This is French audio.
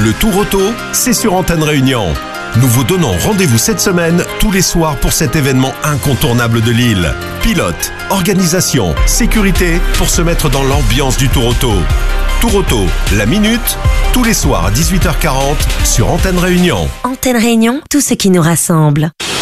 Le Tour Auto, c'est sur Antenne Réunion. Nous vous donnons rendez-vous cette semaine, tous les soirs pour cet événement incontournable de Lille. Pilote, organisation, sécurité, pour se mettre dans l'ambiance du Tour Auto. Tour Auto, la minute, tous les soirs à 18h40 sur Antenne Réunion. Antenne Réunion, tout ce qui nous rassemble.